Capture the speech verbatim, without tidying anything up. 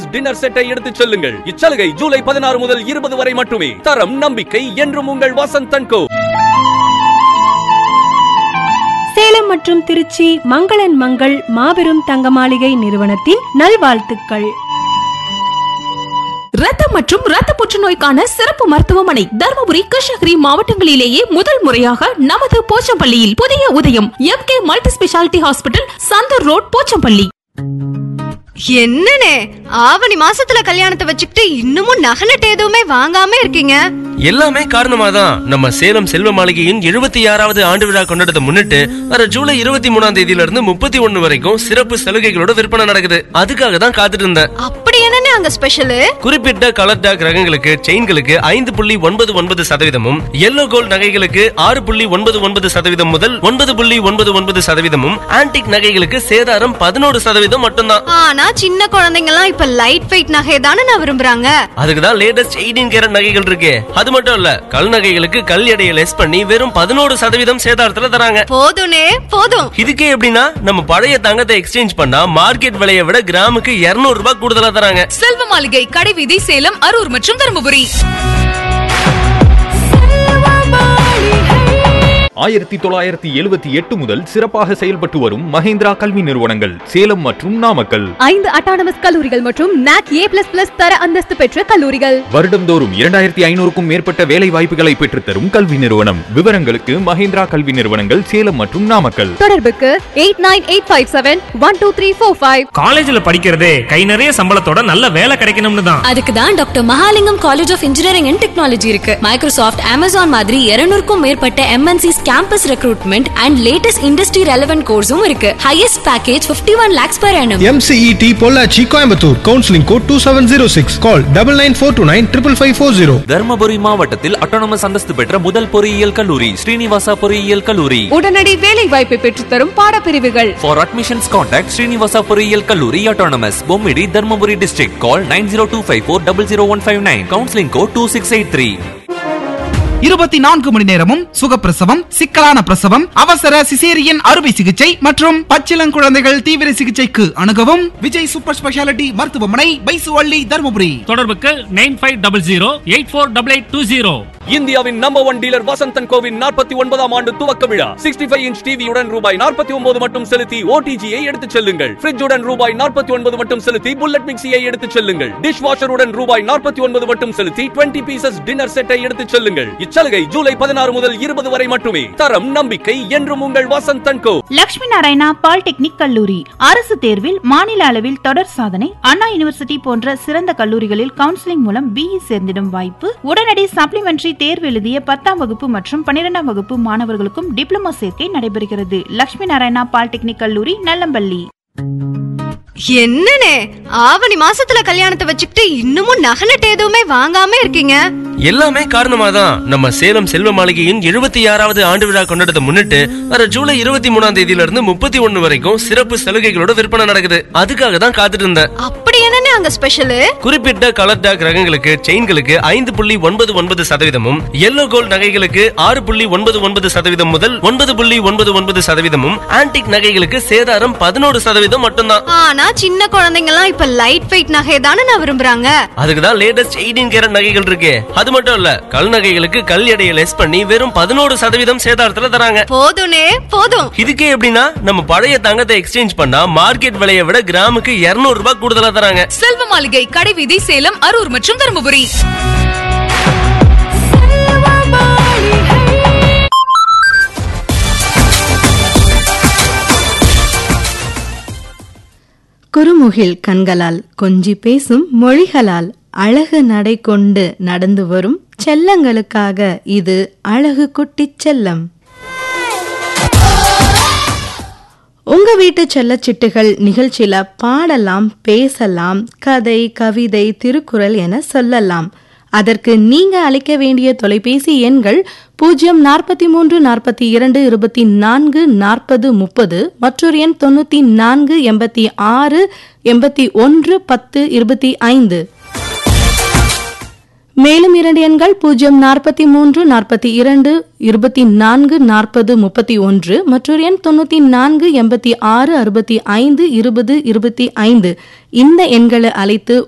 Dinner செட்டை எடுத்துச் செல்லுங்கள். இச்சலுகை ஜூலை பதினாறு முதல் இருபது வரை மட்டுமே. தரம் நம்பிக்கை என்றும் உங்கள் வசந்த் அண்ட் கோ. சேலம் மற்றும் திருச்சி மங்களன் மங்கள் மாபெரும் தங்க மாளிகை நிறுவனத்தின் நல்வாழ்த்துக்கள். ரத்தம் மற்றும் ரத்த புற்றுநோய்க்கான சிறப்பு மருத்துவமனை தர்மபுரி, கிருஷ்ணகிரி மாவட்டங்களிலேயே முதல் முறையாக நமது போச்சம்பள்ளியில் புதிய உதயம் M K multi speciality hospital, Santoor road, Pochampalli. என்னனே ஆவணி மாசத்துல கல்யாணத்தை வச்சுக்கிட்டு இன்னமும் நகலட்டு எதுவுமே வாங்காம இருக்கீங்க? எல்லாமே காரணமாதான் நம்ம சேலம் செல்வ மாளிகையின் எழுபத்தி ஆறாவது ஆண்டு விழா கொண்டாடத்தை முன்னிட்டு வர ஜூலை இருபத்தி மூணாம் தேதியில இருந்து முப்பத்தி ஒண்ணு வரைக்கும் சிறப்பு சலுகைகளோட விற்பனை நடக்குது. அதுக்காக தான் காத்துட்டு இருந்தேன். அப்படி என்னனே அங்க ஸ்பெஷல்? குறிப்பிட்ட கலர் டாக் ரகங்களுக்கு செயின்களுக்கு ஐந்து புள்ளி ஒன்பது ஒன்பது சதவீதமும், எல்லோ கோல்ட் நகைகளுக்கு ஆறு புள்ளி ஒன்பது ஒன்பது சதவீதம் முதல் ஒன்பது புள்ளி ஒன்பது ஒன்பது சதவீதமும், ஆன்டிக் நகைகளுக்கு சேதாரம் பதினோரு சதவீதம் மட்டும்தான். ஆனா சின்ன குழந்தைங்க எல்லாம் இப்ப லைட் வெயிட் நகை தானே விரும்புறாங்க. அதுக்குதான் லேட்டஸ்ட் எயிட்டீன் கேரட் நகைகள் இருக்கு. அது மட்டும் இல்ல, கல் நகைகளுக்கு கல் எடையை லெஸ் பண்ணி வெறும் பதினோரு சதவீதம் சேதாரத்துல தராங்க. போதும்னே போதும். இதுக்கே எப்படின்னா, நம்ம பழைய தங்கத்தை எக்ஸ்சேஞ்ச் பண்ணா மார்க்கெட் விலையை விட கிராமுக்கு இருநூறு ரூபாய் கூடுதலா தராங்க. செல்வ மாளிகை, கடைவீதி, சேலம், அரூர் மற்றும் தர்மபுரி. ஆயிரத்தி தொள்ளாயிரத்தி எழுபத்தி எட்டு முதல் சிறப்பாக செயல்பட்டு வரும் மஹேந்திரா கல்வி நிறுவனங்கள் சேலம் மற்றும் நாமக்கல். ஐந்து அட்டானமஸ் கல்லூரிகள் மற்றும் நாக் ஏ பிளஸ் பிளஸ் தர அந்தஸ்து பெற்ற கல்லூரிகள். வருடம்தோறும் இரண்டாயிரத்தி ஐநூறுக்கும் மேற்பட்ட வேலை வாய்ப்புகளை பெற்றுத் தரும் கல்வி நிறுவனம். விவரங்களுக்கு மஹேந்திரா கல்வி நிறுவனங்கள் சேலம் மற்றும் நாமக்கல். தொடர்புக்கு eight nine eight five seven one two three four five. காலேஜ்ல படிக்கிறதே கை நிறைய சம்பளத்தோட நல்ல வேலை கிடைக்கணும்னு தான். அதுக்கு தான் doctor Mahalingam college of engineering and technology இருக்கு. மைக்ரோசாஃப்ட், அமேசான் மாதிரி இருநூறுக்கும் மேற்பட்ட MNCs campus recruitment and latest industry relevant course-um இருக்கு. Highest package fifty-one lakhs per annum. M C E T Pollachi, Coimbatore. Counseling code two seven zero six. Call nine nine four two nine five five four zero. Dharmapuri மாவட்டத்தில் autonomous அந்தஸ்து பெற்ற முதல் பொறியியல் கல்லூரி ஸ்ரீனிவாசா பொறியியல் கல்லூரி. உடனடி வேலை வாய்ப்பை பெற்றுத் தரும் பாடப்பிரிவுகள். For admissions contact ஸ்ரீனிவாசா பொறியியல் கல்லூரி autonomous, Bommidi, Dharmapuri district. Call nine zero two five four zero zero one five nine. Counseling code two six eight three. இருபத்தி நான்கு மணி நேரமும் சுகப்பிரசவம், சிக்கலான பிரசவம், அவசர சிசேரியன் அறுவை சிகிச்சை மற்றும் பச்சிளங்குழந்தைகள் தீவிர சிகிச்சைக்கு அணுகவும் விஜய் சூப்பர் ஸ்பெஷாலிட்டி மருத்துவமனை, பைசுவள்ளி, தர்மபுரி. தொடர்புக்கு nine five double zero eight four double eight two zero. இந்தியாவின் number one dealer Vasanth and CoWIN நாற்பத்தி ஒன்பதாம் ஆண்டு துவக்க விழா. சிக்ஸ்டி ஃபைவ் இன்ச் டிவியுடன் ரூபாய் நாற்பத்தி ஒன்பது மட்டும் செலுத்தி ஓடிஜியை எடுத்துச் செல்லுங்கள். ஃப்ரிட்ஜுடன் ரூபாய் நாற்பத்தி ஒன்பது மட்டும் செலுத்தி புல்லட் மிக்சியை எடுத்துச் செல்லுங்கள். டிஷ் வாஷருடன் ரூபாய் நாற்பத்தி ஒன்பது மட்டும் செலுத்தி டுவெண்ட்டி பீசஸ் டின்னர் செட்டை எடுத்துச் செல்லுங்கள். இச்சலுகை ஜூலை பதினாறு முதல் இருபது வரை மட்டுமே. தரம் நம்பிக்கை என்றும் உங்கள் Vasanth and go. Lakshmi Narayana polytechnic கல்லூரி அரசு தேர்வில் மாநில அளவில் தொடர் சாதனை. அண்ணா யூனிவர்சிட்டி போன்ற சிறந்த கல்லூரிகளில் கவுன்சிலிங் மூலம் பிஇ சேர்ந்திடும் வாய்ப்பு. உடனடி சப்ளிமெண்டரி தேர்வு எழுதிய பத்தாம் வகுப்பு மற்றும் பன்னிரெண்டாம் வகுப்பு மாணவர்களுக்கும் டிப்ளமோ சேர்க்கை நடைபெறுகிறது. லட்சுமி நாராயணா பாலிடெக்னிக் கல்லூரி, நல்லம்பள்ளி. என்னனே ஆவணி மாசத்துல கல்யாணத்தை வச்சுக்கிட்டு இன்னமும் நகலட்டு எதுவுமே வாங்காம இருக்கீங்க? எல்லாமே காரணமாதான் நம்ம சேலம் செல்வ மாளிகையின் எழுபத்தி ஆறாவது ஆண்டு விழா கொண்டாடத்தை முன்னிட்டு வர ஜூலை இருபத்தி மூணாம் தேதியில இருந்து முப்பத்தி ஒண்ணு வரைக்கும் சிறப்பு சலுகைகளோட விற்பனை நடக்குது. அதுக்காக தான் காத்துட்டு இருந்தேன். அப்படி என்னனே அங்க ஸ்பெஷல்? குறிப்பிட்ட கலர் டாக் ரகங்களுக்கு செயின்களுக்கு ஐந்து புள்ளி ஒன்பது ஒன்பது சதவீதமும், எல்லோ கோல்ட் நகைகளுக்கு ஆறு புள்ளி ஒன்பது ஒன்பது சதவீதம் முதல் ஒன்பது புள்ளி ஒன்பது ஒன்பது சதவீதமும், ஆன்டிக் நகைகளுக்கு சேதாரம் பதினோரு சதவீதம் மட்டும்தான். ஆனா சின்ன குழந்தைங்க எல்லாம் இப்ப லைட் வெயிட் நகை தானே விரும்புறாங்க. அதுக்குதான் லேட்டஸ்ட் எயிட்டீன் கேரட் நகைகள் இருக்கு. அது மட்டும் இல்ல, கல் நகைகளுக்கு கல் எடையை லெஸ் பண்ணி வெறும் பதினோரு சதவீதம் சேதாரத்துல தராங்க. போதும்னே போதும். இதுக்கே எப்படின்னா, நம்ம பழைய தங்கத்தை எக்ஸ்சேஞ்ச் பண்ணா மார்க்கெட் விலையை விட கிராமுக்கு இருநூறு ரூபாய் கூடுதலா தராங்க. செல்வ மாளிகை, கடைவீதி, சேலம், அரூர் மற்றும் தர்மபுரி. குறுமுகில் கண்களால் கொஞ்சி பேசும் மொழிகளால் அழகு நடை கொண்டு நடந்து வரும் செல்லங்களுக்காக இது அழகு குட்டி செல்லம். உங்க வீட்டு செல்லச்சிட்டுகள் நிகழ்ச்சியில பாடலாம், பேசலாம், கதை, கவிதை, திருக்குறள் என சொல்லலாம். அதற்கு நீங்க அழைக்க வேண்டிய தொலைபேசி எண்கள் பூஜ்ஜியம் நாற்பத்தி மூன்று நாற்பத்தி இரண்டு இருபத்தி நான்கு நாற்பது முப்பது, மற்றொரு எண் தொண்ணூத்தி நான்கு எண்பத்தி ஆறு எண்பத்தி ஒன்று பத்து இருபத்தி ஐந்து. மேலும் இரண்டு எண்கள் பூஜ்ஜியம் நாற்பத்தி மூன்று நாற்பத்தி இரண்டு இருபத்தி நான்கு நாற்பது முப்பத்தி ஒன்று, மற்றொரு எண் தொண்ணூத்தி நான்கு எண்பத்தி ஆறு அறுபத்தி ஐந்து இருபது இருபத்தி ஐந்து. இந்த எண்களை அழைத்து